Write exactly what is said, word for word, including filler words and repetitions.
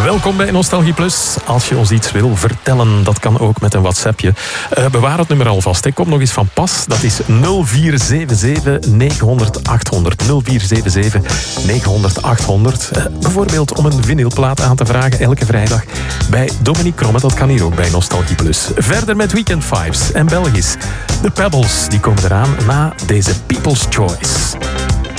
Welkom bij Nostalgie Plus. Als je ons iets wil vertellen, dat kan ook met een WhatsAppje. Uh, bewaar het nummer alvast. Hè. Kom nog eens van pas. Dat is nul vier zeven zeven negen nul nul acht nul nul. nul vier zeven zeven negen nul nul acht nul nul. Uh, bijvoorbeeld om een vinylplaat aan te vragen elke vrijdag bij Dominique Kromme. Dat kan hier ook bij Nostalgie Plus. Verder met Weekend Vibes en Belgisch. De Pebbles die komen eraan na deze People's Choice.